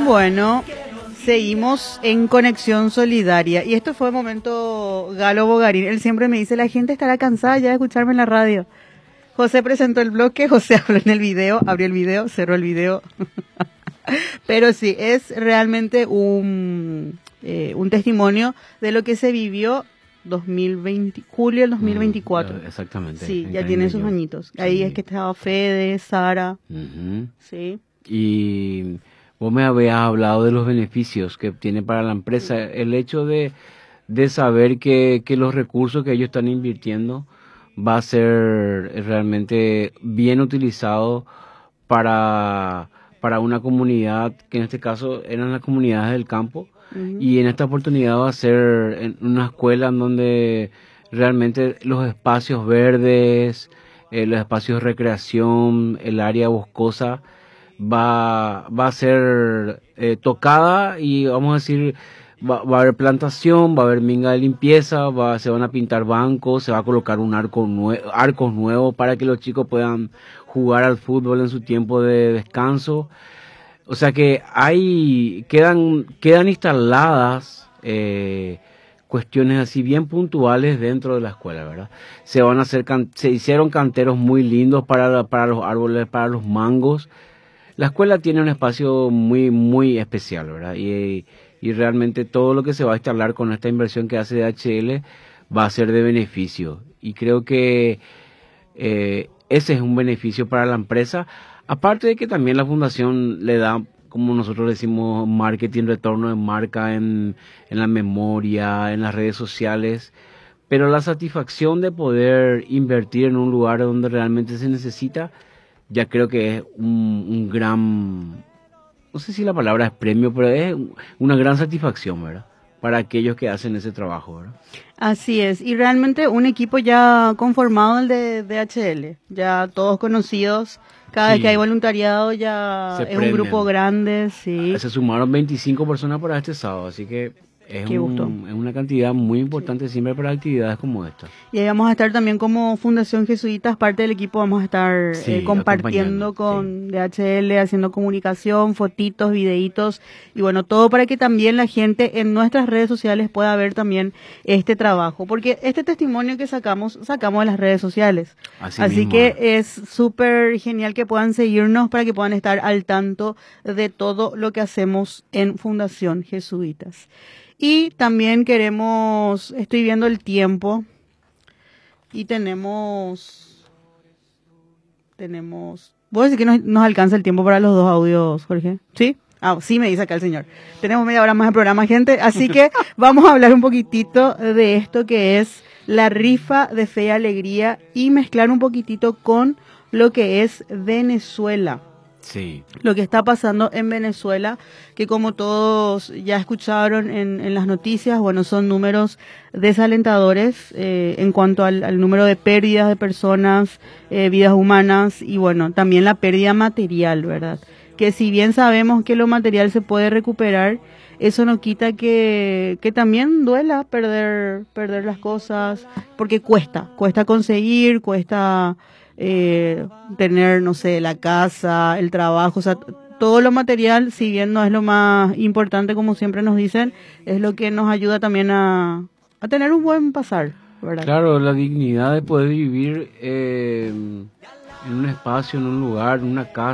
bueno, seguimos en Conexión Solidaria. Y esto fue el momento Galo Bogarín. Él siempre me dice, la gente estará cansada ya de escucharme en la radio. José presentó el bloque, José habló en el video, abrió el video, cerró el video. Pero sí, es realmente un testimonio de lo que se vivió 2020, julio del 2024. Exactamente. Sí, ya tiene sus añitos. Ahí Sí. es que estaba Fede, Sara. Ujú. Sí. Y vos me habías hablado de los beneficios que tiene para la empresa. El hecho de saber que los recursos que ellos están invirtiendo va a ser realmente bien utilizado para una comunidad, que en este caso eran las comunidades del campo, y en esta oportunidad va a ser en una escuela en donde realmente los espacios verdes, los espacios de recreación, el área boscosa, va a ser tocada, y vamos a decir, va a haber plantación, va a haber minga de limpieza, se van a pintar bancos, se va a colocar un arcos nuevos para que los chicos puedan jugar al fútbol en su tiempo de descanso. O sea que quedan instaladas cuestiones así bien puntuales dentro de la escuela, ¿verdad? Se hicieron canteros muy lindos para los árboles, para los mangos. La escuela tiene un espacio muy, muy especial, ¿verdad? Y realmente todo lo que se va a instalar con esta inversión que hace DHL va a ser de beneficio. Y creo que ese es un beneficio para la empresa. Aparte de que también la fundación le da, como nosotros decimos, marketing, retorno de marca en la memoria, en las redes sociales. Pero la satisfacción de poder invertir en un lugar donde realmente se necesita, ya creo que es un gran, no sé si la palabra es premio, pero es una gran satisfacción, ¿verdad? Para aquellos que hacen ese trabajo, ¿verdad? Así es, y realmente un equipo ya conformado, el de DHL, ya todos conocidos, cada vez que hay voluntariado ya Se es un premian. grupo grande, sí. Se sumaron 25 personas para este sábado, así que es una cantidad muy importante siempre para actividades como esta. Y ahí vamos a estar también como Fundación Jesuitas, parte del equipo, vamos a estar compartiendo con DHL, haciendo comunicación, fotitos, videitos, y bueno, todo para que también la gente en nuestras redes sociales pueda ver también este trabajo, porque este testimonio que sacamos de las redes sociales. Así que es súper genial que puedan seguirnos para que puedan estar al tanto de todo lo que hacemos en Fundación Jesuitas. Y también estoy viendo el tiempo y tenemos, ¿vos decís que nos alcanza el tiempo para los dos audios, Jorge? ¿Sí? Sí, me dice acá el señor. Tenemos media hora más de programa, gente, así que vamos a hablar un poquitito de esto que es la rifa de Fe y Alegría y mezclar un poquitito con lo que es Venezuela. Sí. Lo que está pasando en Venezuela, que como todos ya escucharon en las noticias, bueno, son números desalentadores en cuanto al número de pérdidas de personas, vidas humanas, y bueno, también la pérdida material, ¿verdad? Que si bien sabemos que lo material se puede recuperar, eso no quita que también duela perder las cosas, porque cuesta conseguir, cuesta tener, no sé, la casa, el trabajo, o sea, todo lo material, si bien no es lo más importante, como siempre nos dicen, es lo que nos ayuda también a tener un buen pasar, ¿verdad? Claro, la dignidad de poder vivir en un espacio, en un lugar, en una casa.